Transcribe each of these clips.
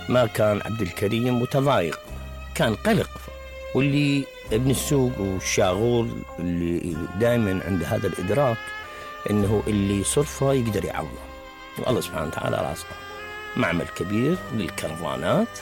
ما كان عبد الكريم متضايق، كان قلق. واللي ابن السوق والشاغول اللي دائما عنده هذا الإدراك إنه اللي صرفه يقدر يعوضه، والله سبحانه وتعالى رازقه. معمل كبير للكرفانات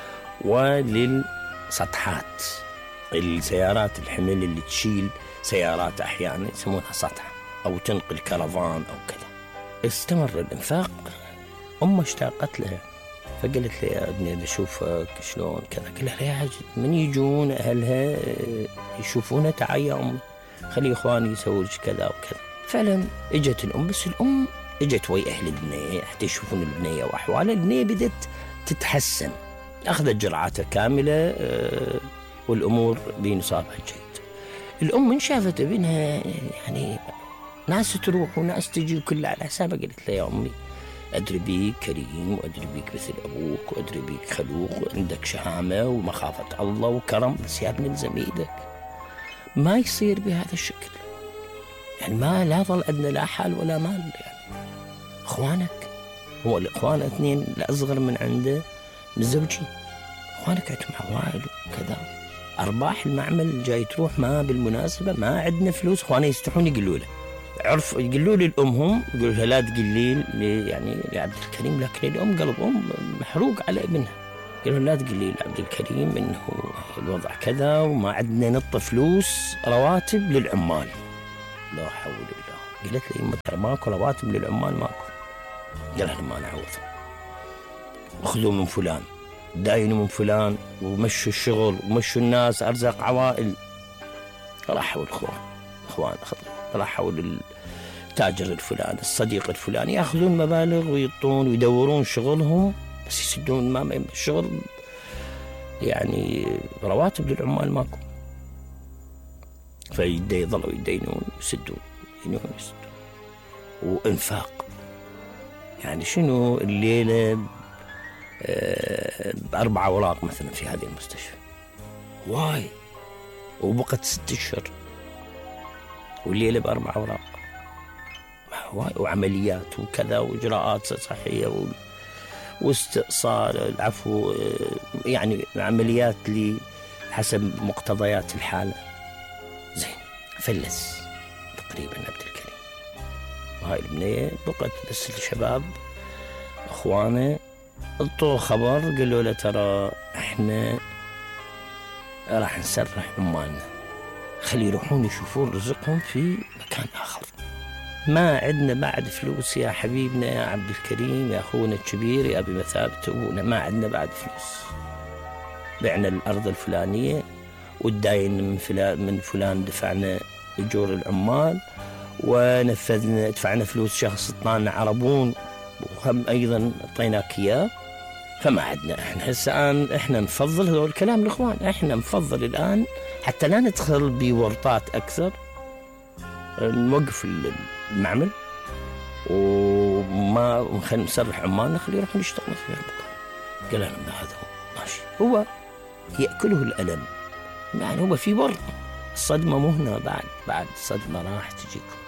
وللسطحات، السيارات الحمل اللي تشيل سيارات أحيانا يسمونها سطح، أو تنقل كرفان أو كذا. استمر الإنفاق. أمه اشتاقت لها فقالت لي يا ابني بشوفك شلون كذا. قال لها يا عجل من يجون أهلها يشوفونها تعال يا أمي خلي إخواني يسوون كذا وكذا. فعلا اجت الأم، بس الأم اجت ويا أهل البنية حتى يشوفون البنية وأحوالها. البنية بدت تتحسن، أخذت جرعاتها كاملة والأمور بنصابها الجيد. الأم من شافت ابنها يعني ناس تروح وناس تجي وكلها على حسابها، قالت له يا أمي أدري بيك كريم وأدري بيك مثل أبوك وأدري بيك خلوق وعندك شهامة ومخافة الله وكرم، بس يا ابني الزم إيدك، ما يصير بهذا الشكل. يعني ما لا ظل عندنا لا حال ولا مال. يعني إخوانك، هو الإخوان اثنين الأصغر من عنده متزوجين، إخوانك عندهم عوائل وكذا. أرباح المعمل جاي تروح ما بالمناسبة ما عندنا فلوس. إخواني يستحون يقولوا له، عرف يقولوا لي الأمهم يقولوا لها لا تقلي يعني لعبد الكريم، لكن الأم قلب أم محروق على ابنها. قالوا لا تقلي لعبد الكريم إنه الوضع كذا وما عندنا نط فلوس رواتب للعمال. لا حول الله. قالت لي يمه ترى ماكو رواتب للعمال ماكو. قال لها ما نعوض، اخذوا من فلان داينوا من فلان ومشوا الشغل ومشوا الناس أرزاق عوائل. راحوا الإخوان راحوا للتاجر الفلاني الصديق الفلاني يأخذون مبالغ ويطون ويدورون شغلهم بس يسدون ما الشغل. يعني رواتب للعمال ماكو، فيظلوا يدينون يسدون وإنفاق. يعني شنو الليلة ب4 أوراق مثلا في هذه المستشفى واي، وبقت 6 أشهر والليلة ب4 أوراق واي، وعمليات وكذا وإجراءات صحية واستئصال العفو، يعني عمليات حسب مقتضيات الحالة. زين فلس تقريبا عبد الكريم، وهاي البنية بقت بس الشباب أخوانه اعطوه خبر قالوا له ترى احنا راح نسرح عمالنا، خلي يروحون يشوفون رزقهم في مكان آخر. ما عندنا بعد فلوس يا حبيبنا يا عبد الكريم يا أخونا الكبير يا بمثابة أبونا، ما عندنا بعد فلوس. بعنا الأرض الفلانية والداين من فلان دفعنا أجور العمال ونفذنا دفعنا فلوس شخص اطلعنا عربون وهم أيضا أعطيناك إياه، فما عندنا. احنا الآن احنا نفضل هذول الكلام الإخوان، احنا نفضل الآن حتى لا ندخل بورطات أكثر نوقف المعمل وما نسرح عمالنا خليه يروحون يشتغلون في المكان. قال لنا هذا هو ماشي، هو يأكله الألم. يعني هو في بر الصدمة مو هنا، بعد الصدمة راح تجيكم.